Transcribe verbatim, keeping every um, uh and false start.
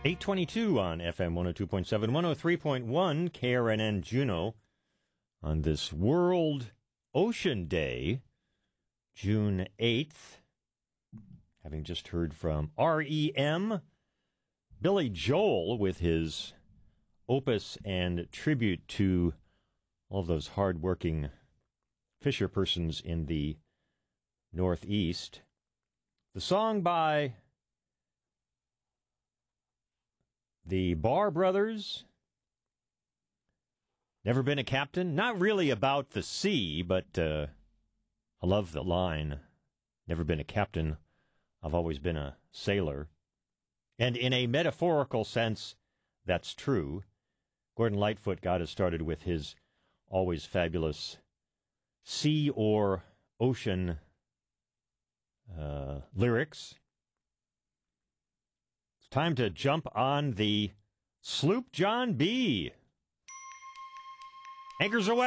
eight twenty-two on F M one oh two point seven, one oh three point one K R N N Juneau on this World Ocean Day, June eighth. Having just heard from R E M, Billy Joel with his opus and tribute to all of those hard-working fisher persons in the Northeast. The song by the Barr Brothers, Never Been a Captain. Not really about the sea, but uh, I love the line, never been a captain, I've always been a sailor. And in a metaphorical sense, that's true. Gordon Lightfoot got us started with his always fabulous sea or ocean uh, lyrics. It's time to jump on the sloop John B. Anchors away.